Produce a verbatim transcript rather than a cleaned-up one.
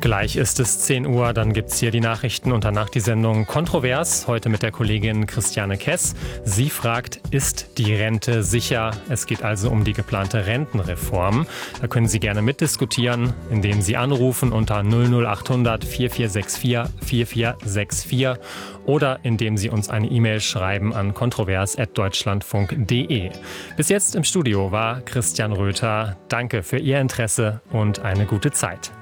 Gleich ist es zehn Uhr, dann gibt es hier die Nachrichten und danach die Sendung Kontrovers. Heute mit der Kollegin Christiane Kess. Sie fragt, ist die Rente sicher? Es geht also um die geplante Rentenreform. Da können Sie gerne mitdiskutieren, indem Sie anrufen unter null null acht hundert vier vier sechs vier vier vier sechs vier oder indem Sie uns eine E-Mail schreiben an kontrovers at deutschlandfunk punkt de. Bis jetzt im Studio war Christian Röther. Danke für Ihr Interesse und eine gute Zeit.